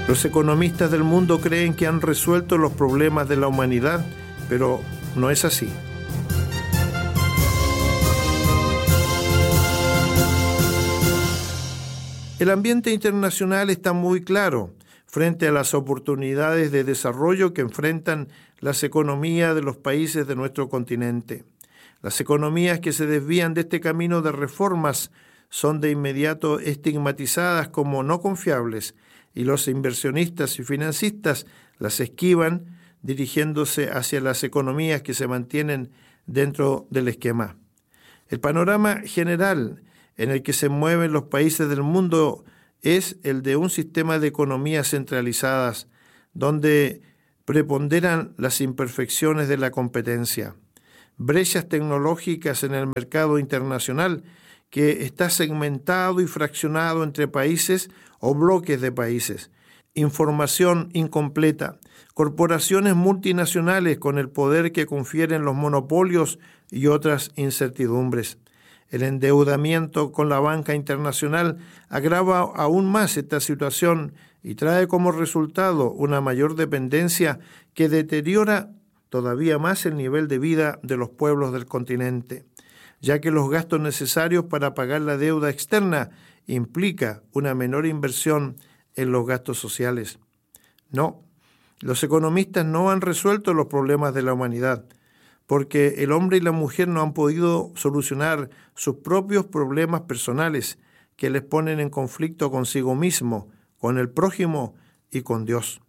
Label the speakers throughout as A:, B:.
A: Los economistas del mundo creen que han resuelto los problemas de la humanidad, pero no es así. El ambiente internacional está muy claro frente a las oportunidades de desarrollo que enfrentan las economías de los países de nuestro continente. Las economías que se desvían de este camino de reformas son de inmediato estigmatizadas como no confiables y los inversionistas y financistas las esquivan dirigiéndose hacia las economías que se mantienen dentro del esquema. El panorama general en el que se mueven los países del mundo es el de un sistema de economías centralizadas, donde preponderan las imperfecciones de la competencia, brechas tecnológicas en el mercado internacional que está segmentado y fraccionado entre países o bloques de países, información incompleta, corporaciones multinacionales con el poder que confieren los monopolios y otras incertidumbres. El endeudamiento con la banca internacional agrava aún más esta situación y trae como resultado una mayor dependencia que deteriora todavía más el nivel de vida de los pueblos del continente, ya que los gastos necesarios para pagar la deuda externa implica una menor inversión en los gastos sociales. No, los economistas no han resuelto los problemas de la humanidad, porque el hombre y la mujer no han podido solucionar sus propios problemas personales que les ponen en conflicto consigo mismo, con el prójimo y con Dios.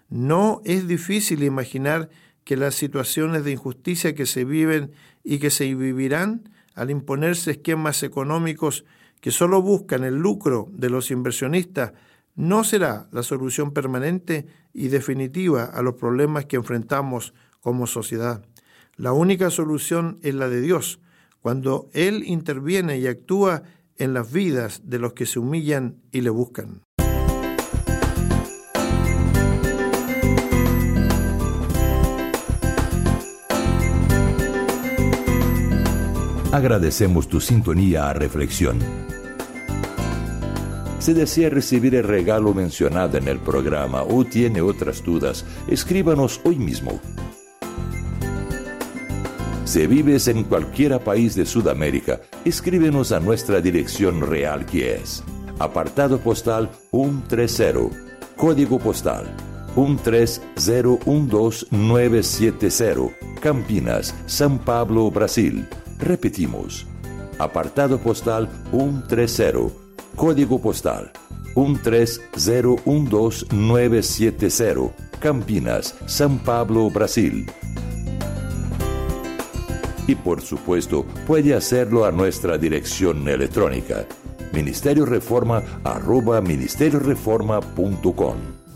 A: No es difícil imaginar que las situaciones de injusticia que se viven y que se vivirán al imponerse esquemas económicos que solo buscan el lucro de los inversionistas no será la solución permanente y definitiva a los problemas que enfrentamos como sociedad. La única solución es la de Dios, cuando Él interviene y actúa en las vidas de los que se humillan y le buscan.
B: Agradecemos tu sintonía a Reflexión. Si desea recibir el regalo mencionado en el programa o tiene otras dudas, escríbanos hoy mismo. Si vives en cualquier país de Sudamérica, escríbenos a nuestra dirección real, que es apartado postal 130, código postal 13012970, Campinas, São Paulo, Brasil. Repetimos, apartado postal 130, código postal 13012970, Campinas, São Paulo, Brasil. Y por supuesto, puede hacerlo a nuestra dirección electrónica, ministerioreforma@ministerioreforma.com.